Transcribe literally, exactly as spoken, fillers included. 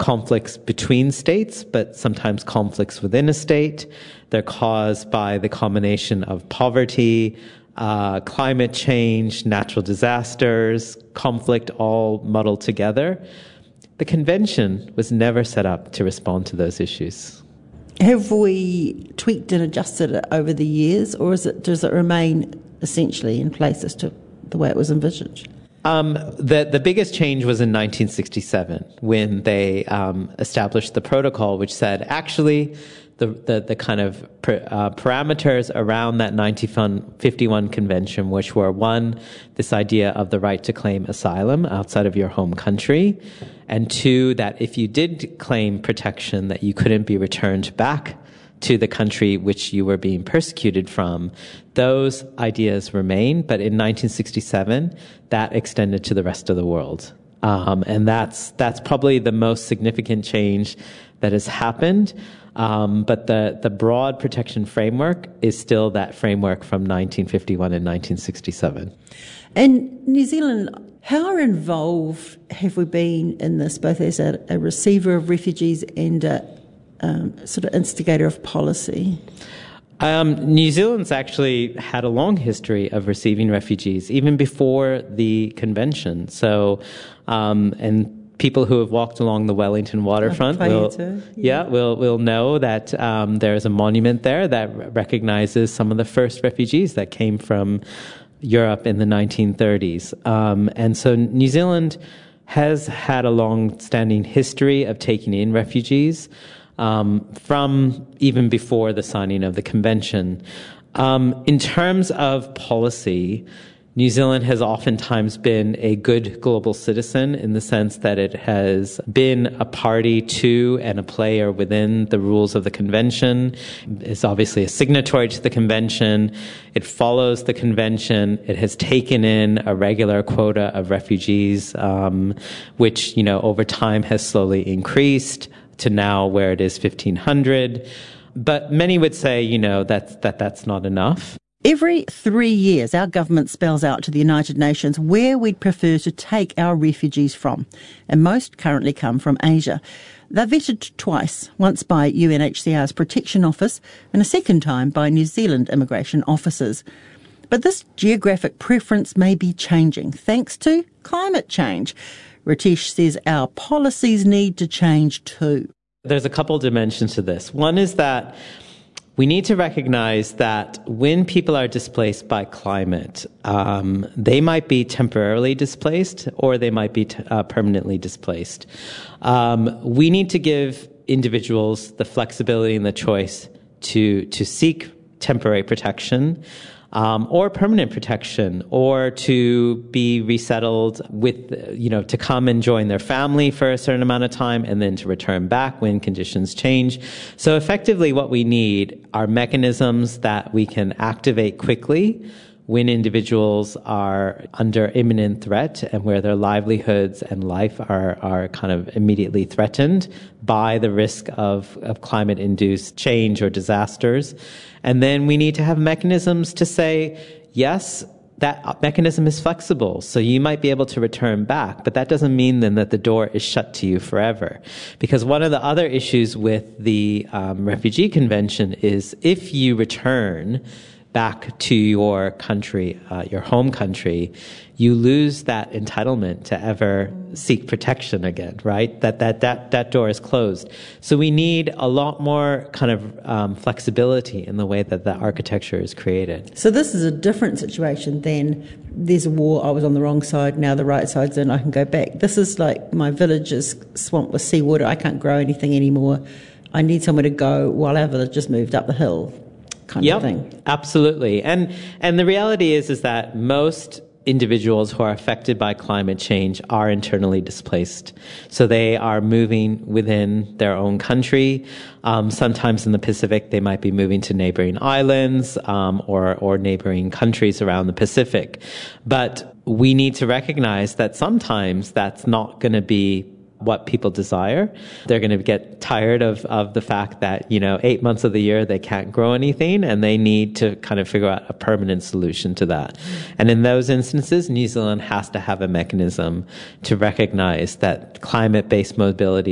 conflicts between states, but sometimes conflicts within a state. They're caused by the combination of poverty, uh, climate change, natural disasters, conflict all muddled together. The convention was never set up to respond to those issues. Have we tweaked and adjusted it over the years, or is it, does it remain essentially in place as to the way it was envisaged? Um, the, the biggest change was in nineteen sixty-seven when they um, established the protocol, which said actually the, the, the kind of per, uh, parameters around that nineteen fifty-one convention, which were one, this idea of the right to claim asylum outside of your home country, and two, that if you did claim protection, that you couldn't be returned back to the country which you were being persecuted from. Those ideas remain, but in nineteen sixty-seven, that extended to the rest of the world. Um, and that's that's probably the most significant change that has happened. Um, but the, the broad protection framework is still that framework from nineteen fifty-one and nineteen sixty-seven. And New Zealand, how involved have we been in this, both as a, a receiver of refugees and a um, sort of instigator of policy? Um, New Zealand's actually had a long history of receiving refugees, even before the convention. So, um, and people who have walked along the Wellington waterfront will, yeah. yeah, will will know that um, there is a monument there that recognizes some of the first refugees that came from Europe in the nineteen thirties. Um, and so New Zealand has had a long-standing history of taking in refugees um, from even before the signing of the convention. Um, in terms of policy, New Zealand has oftentimes been a good global citizen in the sense that it has been a party to and a player within the rules of the convention. It's obviously a signatory to the convention. It follows the convention. It has taken in a regular quota of refugees, um, which, you know, over time has slowly increased to now where it is fifteen hundred. But many would say, you know, that, that that's not enough. Every three years, our government spells out to the United Nations where we'd prefer to take our refugees from, and most currently come from Asia. They're vetted twice, once by U N H C R's Protection Office and a second time by New Zealand immigration officers. But this geographic preference may be changing thanks to climate change. Ritesh says our policies need to change too. There's a couple dimensions to this. One is that we need to recognize that when people are displaced by climate, um, they might be temporarily displaced or they might be t- uh, permanently displaced. Um, we need to give individuals the flexibility and the choice to to seek temporary protection um, or permanent protection, or to be resettled with, you know, to come and join their family for a certain amount of time and then to return back when conditions change. So effectively what we need are mechanisms that we can activate quickly when individuals are under imminent threat and where their livelihoods and life are, are kind of immediately threatened by the risk of, of climate-induced change or disasters. And then we need to have mechanisms to say, yes, that mechanism is flexible, so you might be able to return back, but that doesn't mean then that the door is shut to you forever. Because one of the other issues with the um, Refugee Convention is if you return back to your country, uh, your home country, you lose that entitlement to ever seek protection again, right? That that that that door is closed. So we need a lot more kind of um, flexibility in the way that the architecture is created. So this is a different situation than there's a war, I was on the wrong side, now the right side's in, I can go back. This is like my village is swamped with seawater, I can't grow anything anymore. I need somewhere to go while our village just moved up the hill. Kind yep, of thing. Absolutely. And and the reality is is that most individuals who are affected by climate change are internally displaced. So they are moving within their own country. Um, sometimes in the Pacific, they might be moving to neighboring islands um, or or neighboring countries around the Pacific. But we need to recognize that sometimes that's not going to be what people desire. They're going to get tired of, of the fact that, you know, eight months of the year they can't grow anything, and they need to kind of figure out a permanent solution to that. And in those instances, New Zealand has to have a mechanism to recognize that climate-based mobility